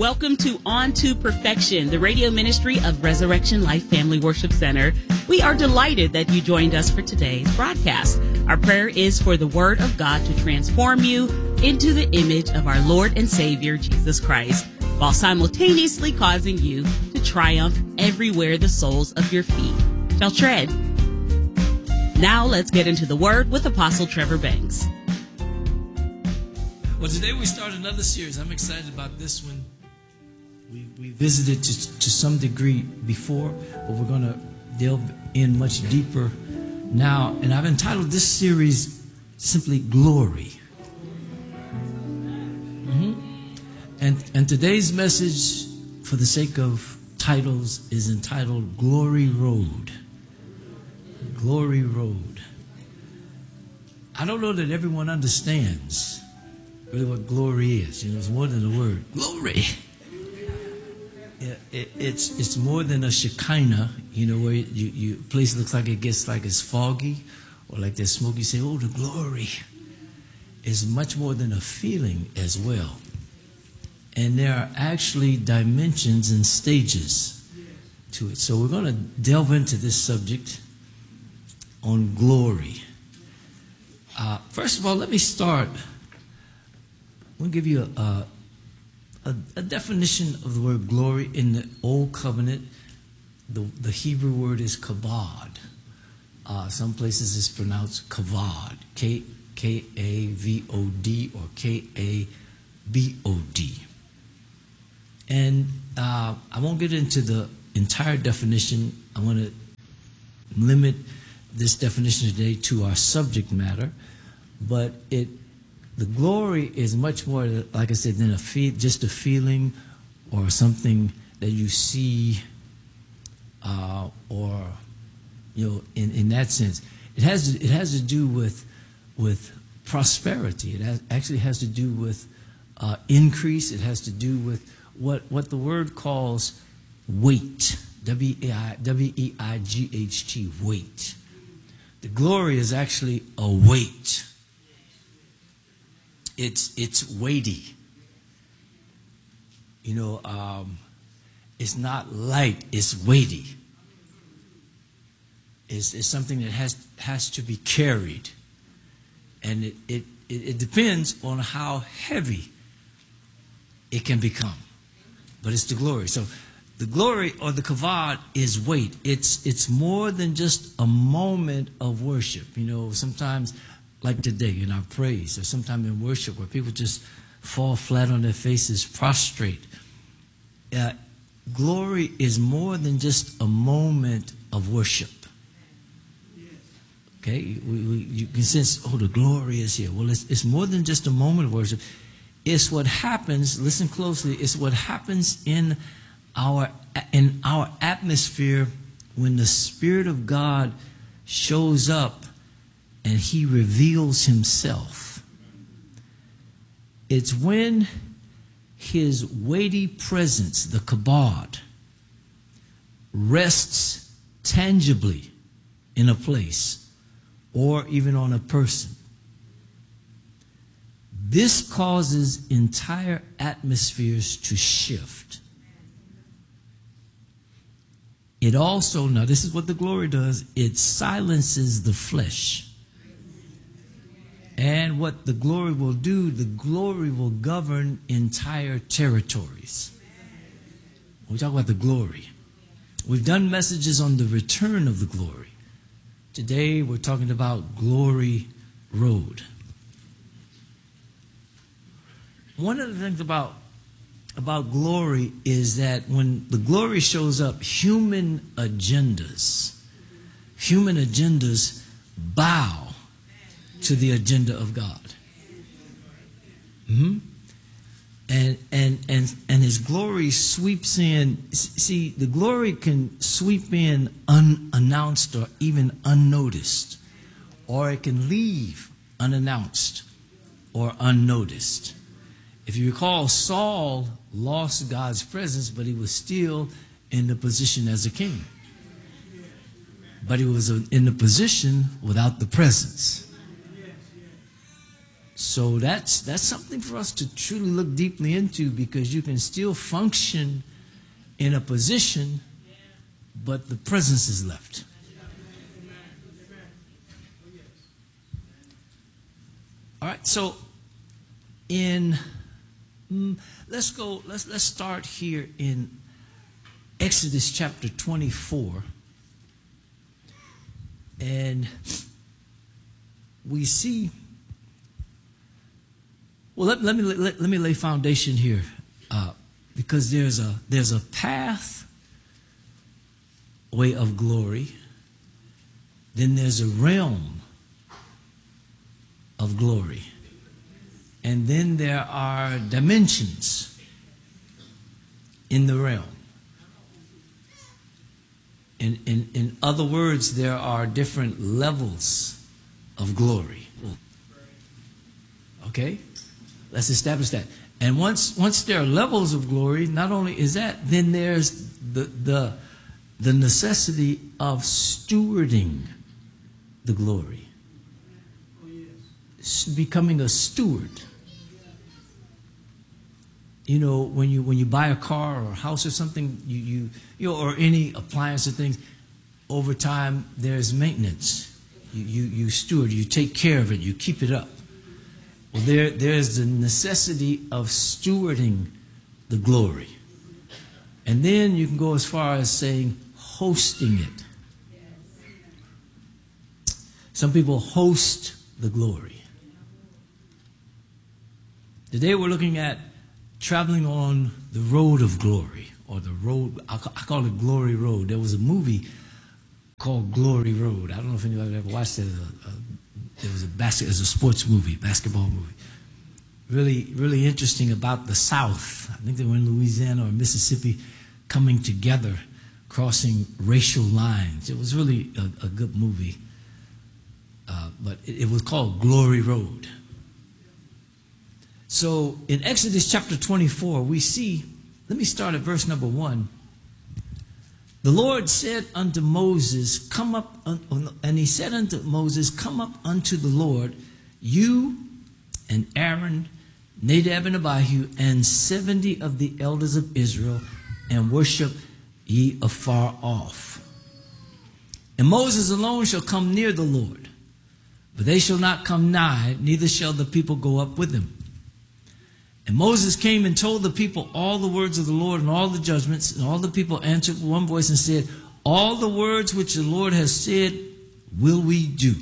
Welcome to On to Perfection, the radio ministry of Resurrection Life Family Worship Center. We are delighted that you joined us for today's broadcast. Our prayer is for the Word of God to transform you into the image of our Lord and Savior, Jesus Christ, while simultaneously causing you to triumph everywhere the soles of your feet shall tread. Now let's get into the Word with Apostle Trevor Banks. Well, today we start another series. I'm excited about this one. We visited to some degree before, but we're going to delve in much deeper now. And I've entitled this series simply Glory. And today's message, for the sake of titles, is entitled Glory Road. Glory Road. I don't know that everyone understands really what glory is. You know, it's more than a word. Glory. It's more than a Shekinah, you know, where you place looks like it gets like it's foggy or like there's smoke. You say, oh, the glory is much more than a feeling as well. And there are actually dimensions and stages to it. So we're going to delve into this subject on glory. First of all, let me start. I'm going to give you a definition of the word glory. In the Old Covenant, the Hebrew word is kabod. Some places it's pronounced kavod, K-A-V-O-D or K-A-B-O-D. And I won't get into the entire definition. I want to limit this definition today to our subject matter. But the glory is much more, like I said, than just a feeling or something that you see, or you know, in that sense, it has to do with prosperity. It actually has to do with increase. It has to do with what the word calls weight, W-E-I-G-H-T, weight. The glory is actually a weight. It's weighty. You know, it's not light, it's weighty. It's something that has to be carried. And it depends on how heavy it can become. But it's the glory. So the glory or the kavod is weight. It's more than just a moment of worship. You know, sometimes like today in our praise, or sometime in worship where people just fall flat on their faces, prostrate. Glory is more than just a moment of worship. Okay, you can sense, oh, the glory is here. Well, it's more than just a moment of worship. It's what happens, listen closely, it's what happens in our atmosphere when the Spirit of God shows up and He reveals Himself. It's when His weighty presence, the kabod, rests tangibly in a place or even on a person. This causes entire atmospheres to shift. It also, now this is what the glory does, it silences the flesh. And what the glory will do, the glory will govern entire territories. When we talk about the glory, we've done messages on the return of the glory. Today we're talking about Glory Road. One of the things about glory is that when the glory shows up, human agendas bow to the agenda of God. And His glory sweeps in. See, the glory can sweep in unannounced or even unnoticed, or it can leave unannounced or unnoticed. If you recall, Saul lost God's presence, but he was still in the position as a king. But he was in the position without the presence. So that's something for us to truly look deeply into, because you can still function in a position, but the presence is left. All right, so let's start here in Exodus chapter 24. And we see, well, let me lay foundation here, because there's a path way of glory, then there's a realm of glory, and then there are dimensions in the realm. In other words, there are different levels of glory. Okay? Let's establish that. And once there are levels of glory, not only is that, then there's the necessity of stewarding the glory. Becoming a steward. You know, when you buy a car or a house or something, you or any appliance or things, over time there's maintenance. You steward, you take care of it, you keep it up. Well, there's the necessity of stewarding the glory. And then you can go as far as saying hosting it. Some people host the glory. Today we're looking at traveling on the road of glory, or the road, I call it Glory Road. There was a movie called Glory Road. I don't know if anybody ever watched it. It was a sports movie, basketball movie. Really, really interesting about the South. I think they were in Louisiana or Mississippi, coming together, crossing racial lines. It was really a good movie. But it was called Glory Road. So in Exodus chapter 24, we see, let me start at verse number 1. The Lord said unto Moses, come up, and he said unto Moses, come up unto the Lord, you and Aaron, Nadab and Abihu, and 70 of the elders of Israel, and worship ye afar off. And Moses alone shall come near the Lord, but they shall not come nigh, neither shall the people go up with him. And Moses came and told the people all the words of the Lord and all the judgments. And all the people answered with one voice and said, all the words which the Lord has said will we do.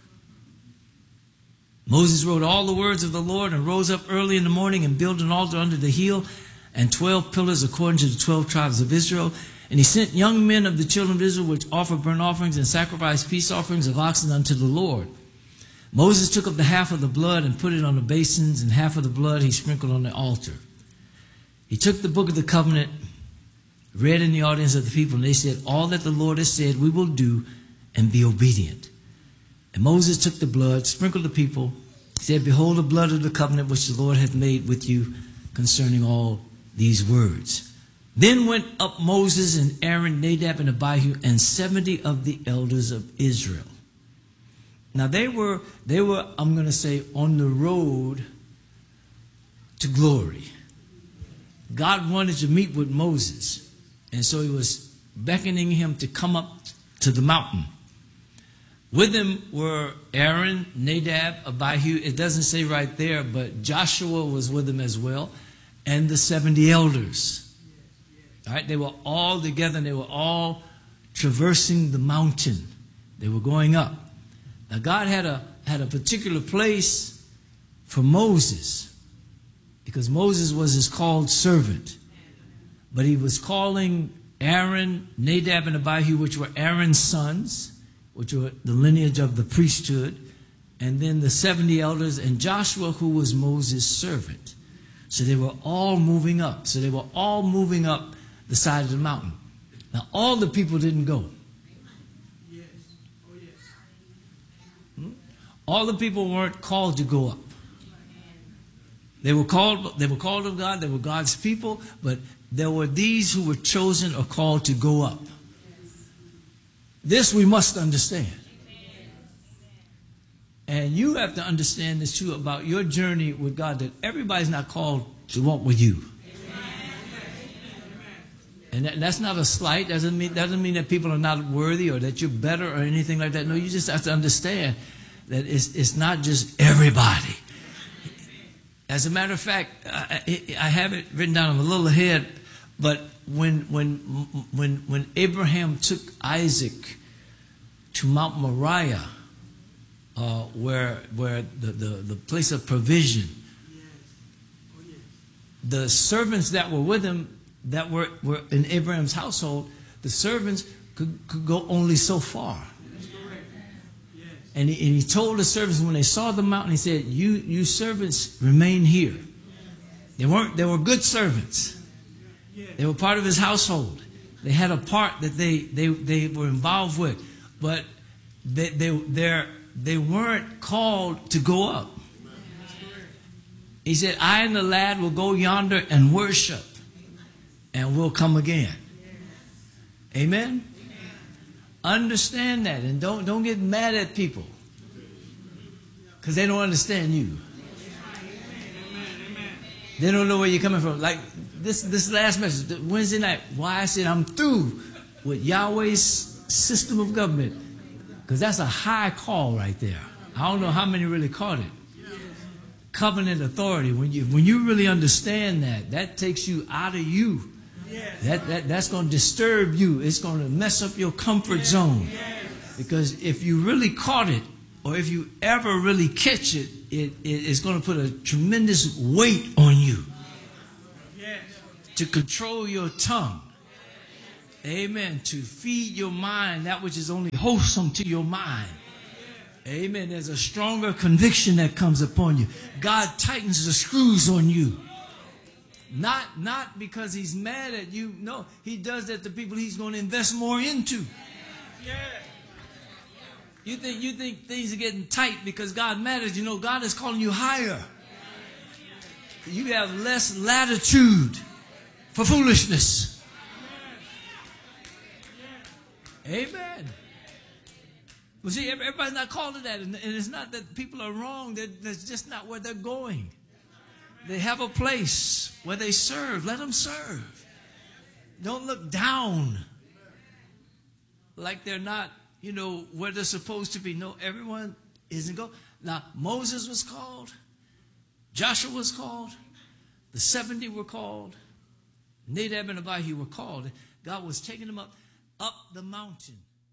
Moses wrote all the words of the Lord and rose up early in the morning and built an altar under the hill and 12 pillars according to the 12 tribes of Israel. And he sent young men of the children of Israel which offered burnt offerings and sacrificed peace offerings of oxen unto the Lord. Moses took up the half of the blood and put it on the basins, and half of the blood he sprinkled on the altar. He took the book of the covenant, read in the audience of the people, and they said, all that the Lord has said we will do, and be obedient. And Moses took the blood, sprinkled the people, said, behold the blood of the covenant which the Lord hath made with you concerning all these words. Then went up Moses and Aaron, Nadab and Abihu, and 70 of the elders of Israel. Now they were, I'm going to say, on the road to glory. God wanted to meet with Moses, and so he was beckoning him to come up to the mountain. With him were Aaron, Nadab, Abihu. It doesn't say right there, but Joshua was with him as well, and the 70 elders. All right, they were all together, and they were all traversing the mountain. They were going up. Now God had a particular place for Moses, because Moses was his called servant. But he was calling Aaron, Nadab, and Abihu, which were Aaron's sons, which were the lineage of the priesthood, and then the 70 elders, and Joshua, who was Moses' servant. So they were all moving up. So they were all moving up the side of the mountain. Now all the people didn't go. All the people weren't called to go up. They were called of God. They were God's people, but there were these who were chosen or called to go up. This we must understand. And you have to understand this too about your journey with God, that everybody's not called to walk with you. And that's not a slight. Doesn't mean that people are not worthy or that you're better or anything like that. No, you just have to understand that it's not just everybody. As a matter of fact, I have it written down. I'm a little ahead, but when Abraham took Isaac to Mount Moriah, where the place of provision, the servants that were with him, that were in Abraham's household, the servants could go only so far. And he told the servants when they saw the mountain, he said, "You servants remain here." They were good servants. They were part of his household. They had a part that they were involved with, but they weren't called to go up. He said, "I and the lad will go yonder and worship, and we'll come again." Amen? Understand that, and don't get mad at people because they don't understand you. They don't know where you're coming from. Like this last message, Wednesday night, why I said I'm through with Yahweh's system of government, because that's a high call right there. I don't know how many really caught it. Covenant authority. When you really understand that takes you out of you. That's going to disturb you. It's going to mess up your comfort zone. Because if you really caught it, or if you ever really catch it, it's going to put a tremendous weight on you to control your tongue. Amen. To feed your mind that which is only wholesome to your mind. Amen. There's a stronger conviction that comes upon you. God tightens the screws on you. Not because he's mad at you. No, he does that to people he's going to invest more into. You think things are getting tight because God matters. You know, God is calling you higher. You have less latitude for foolishness. Amen. Well, see, everybody's not called to that. And it's not that people are wrong. That's just not where they're going. They have a place where they serve. Let them serve. Don't look down like they're not, where they're supposed to be. No, everyone isn't go. Now, Moses was called. Joshua was called. The 70 were called. Nadab and Abihu were called. God was taking them up the mountain.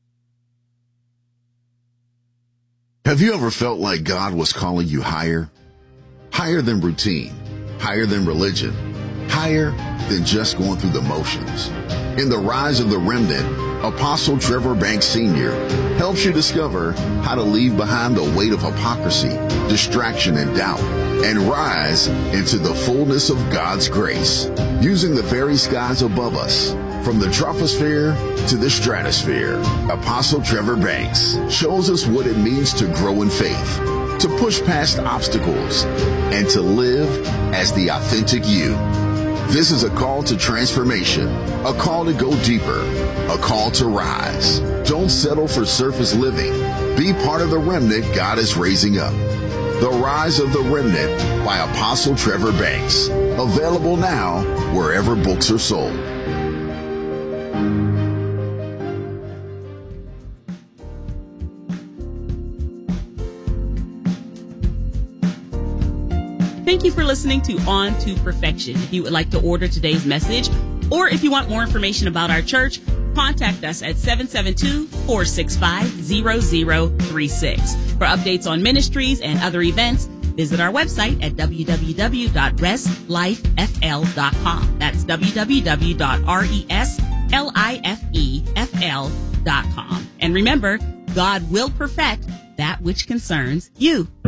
Have you ever felt like God was calling you higher? Higher than routine, higher than religion, higher than just going through the motions. In The Rise of the Remnant, Apostle Trevor Banks Sr. helps you discover how to leave behind the weight of hypocrisy, distraction, and doubt, and rise into the fullness of God's grace, using the very skies above us. From the troposphere to the stratosphere, Apostle Trevor Banks shows us what it means to grow in faith, to push past obstacles, and to live as the authentic you. This is a call to transformation, a call to go deeper, a call to rise. Don't settle for surface living. Be part of the remnant God is raising up. The Rise of the Remnant by Apostle Trevor Banks. Available now wherever books are sold. Thank you for listening to On to Perfection. If you would like to order today's message, or if you want more information about our church, contact us at 772-465-0036. For updates on ministries and other events, visit our website at www.reslifefl.com. That's www.reslifefl.com. And remember, God will perfect that which concerns you.